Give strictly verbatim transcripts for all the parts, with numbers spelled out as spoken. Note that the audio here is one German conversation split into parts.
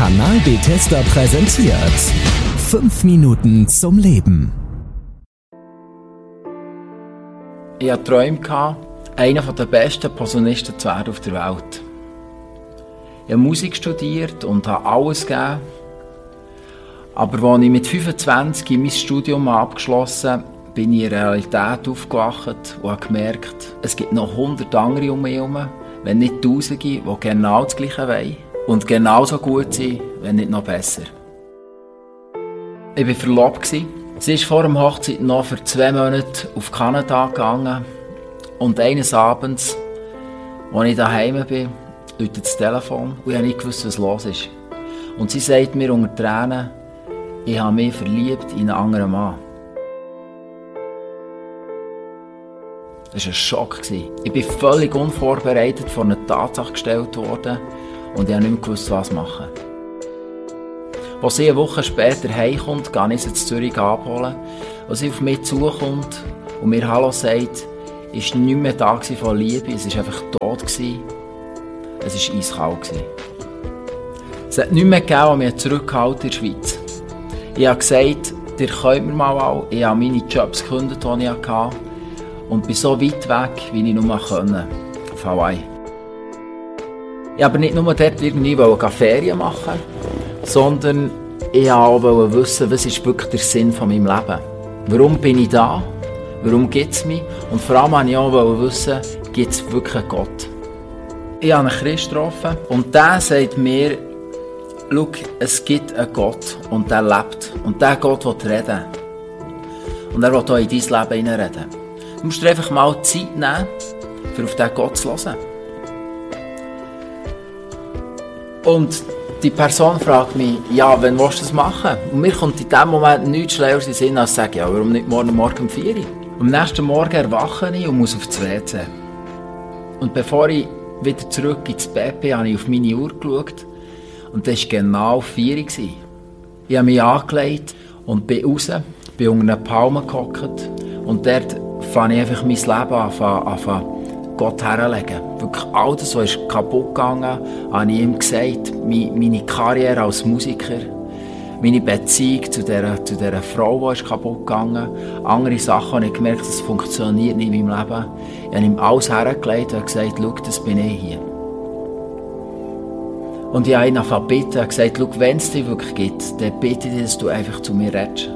Kanal Bethesda präsentiert fünf Minuten zum Leben. Ich hatte Träume, einer der besten Posaunisten zu werden auf der Welt. Ich habe Musik studiert und habe alles gegeben. Aber als ich mit fünfundzwanzig mein Studium abgeschlossen habe, bin ich in der Realität aufgewacht und habe gemerkt, es gibt noch hundert andere um mich herum, wenn nicht Tausende, die genau das Gleiche wollen und genauso gut sind, wenn nicht noch besser. Ich war verlobt. Sie ist vor der Hochzeit noch für zwei Monate auf Kanada gegangen. Und eines Abends, als ich daheim bin, läutet das Telefon und ich habe nicht gewusst, was los ist. Und sie sagt mir unter Tränen, ich habe mich verliebt in einen anderen Mann. Das war ein Schock. Ich bin völlig unvorbereitet vor eine Tatsache gestellt worden und ich habe nicht mehr gewusst, was machen. Als sie eine Woche später heimkommt, gehe ich sie in Zürich abholen. Als sie auf mich zukommt und mir Hallo sagt, war nicht mehr da von Liebe, es war einfach tot. Es war eiskalt. Es hat nichts mehr gegeben, was mich zurückgehalten in der Schweiz. Ich habe gesagt, ihr könnt mir mal alle. Ich habe meine Jobs gekündigt, die ich hatte. Und bin so weit weg, wie ich nur konnte. Auf Hawaii. Ich wollte aber nicht nur dort irgendwie Ferien machen, sondern ich wollte auch wissen, was ist wirklich der Sinn von meinem Leben. Warum bin ich da? Warum gibt es mich? Und vor allem wollte ich auch wissen, gibt es wirklich einen Gott? Ich habe einen Christ getroffen und der sagt mir, schau, es gibt einen Gott und der lebt. Und dieser Gott will reden. Und er will auch in dein Leben hineinreden. Du musst dir einfach mal Zeit nehmen, um auf diesen Gott zu hören. Und die Person fragt mich, ja, wann willst du das machen? Und mir kommt in dem Moment nichts Schlaueres in den Sinn, als zu sagen, ja, warum nicht morgen Morgen um vier Uhr? Am nächsten Morgen erwache ich und muss auf das W C. Und bevor ich wieder zurück ins Bett bin, habe ich auf meine Uhr geschaut. Und das war genau vier Uhr. Ich habe mich angelegt und bin raus, bin unter einer Palme gehockt. Und dort fange ich einfach mein Leben an, an Gott herzulegen. Wirklich alles, was ist kaputt gegangen, habe ich ihm gesagt. Meine Karriere als Musiker, meine Beziehung zu dieser, zu dieser Frau, die ist kaputt gegangen. Andere Sachen habe ich gemerkt, das funktioniert nicht in meinem Leben. Ich habe ihm alles hergelegt und gesagt, schau, das bin ich hier. Und ich habe ihn angefangen zu bitten und gesagt, schau, wenn es dich wirklich gibt, dann bitte ich dich, dass du einfach zu mir redest.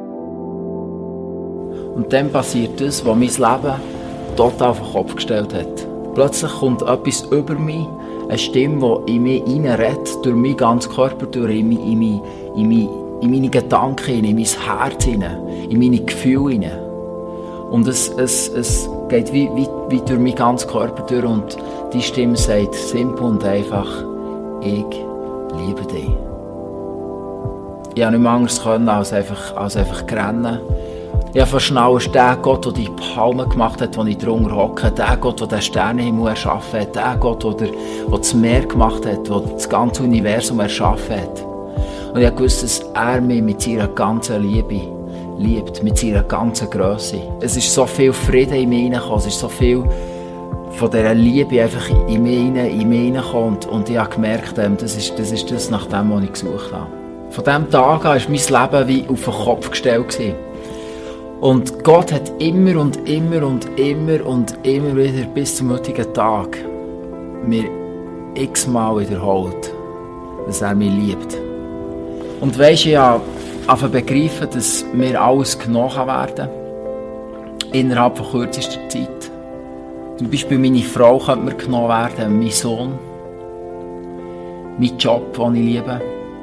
Und dann passiert das, was mein Leben total auf den Kopf gestellt hat. Plötzlich kommt etwas über mich, eine Stimme, die in mich hineinredet, durch meinen ganzen Körper, durch in, in, in, in, in meine Gedanken, in mein Herz, in meine Gefühle. Und es, es, es geht wie, wie, wie durch meinen ganzen Körper durch und die Stimme sagt simpel und einfach, ich liebe dich. Ich konnte nicht mehr anders können, als einfach, als einfach rennen. Ich habe schnell der Gott, der die Palme gemacht hat, wo ich drunter hocke, der Gott, der den Sternenhimmel erschaffen hat, der Gott, der, der das Meer gemacht hat, der das ganze Universum erschaffen hat. Und ich wusste, dass er mich mit seiner ganzen Liebe liebt, mit seiner ganzen Grösse. Es ist so viel Frieden in mich hineingekommen, es ist so viel von dieser Liebe einfach in mich hineingekommen und, und ich habe gemerkt, das ist, das ist das, nach dem, was ich gesucht habe. Von diesem Tag an war mein Leben wie auf den Kopf gestellt gewesen. Und Gott hat immer und immer und immer und immer wieder bis zum heutigen Tag mir x-mal wiederholt, dass er mich liebt. Und weisst, ich habe angefangen zu begreifen, dass mir alles genommen werden kann, innerhalb von kürzester Zeit. Zum Beispiel meine Frau könnte mir genommen werden, mein Sohn, mein Job, den ich liebe.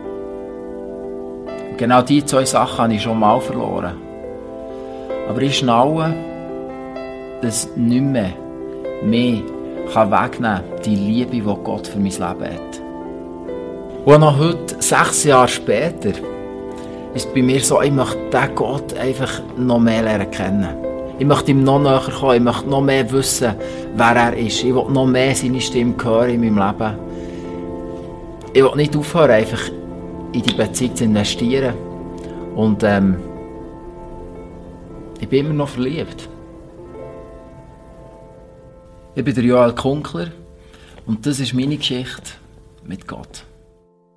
Und genau diese zwei Sachen habe ich schon mal verloren. Aber ich schnaue, dass nichts mehr mich wegnehmen kann, die Liebe, die Gott für mein Leben hat. Und noch heute, sechs Jahre später, ist es bei mir so, ich möchte diesen Gott einfach noch mehr lernen kennen. Ich möchte ihm noch näher kommen, ich möchte noch mehr wissen, wer er ist. Ich will noch mehr seine Stimme hören in meinem Leben. Ich will nicht aufhören, einfach in die Beziehung zu investieren. Und ähm, ich bin immer noch verliebt. Ich bin der Joel Kunkler und das ist meine Geschichte mit Gott.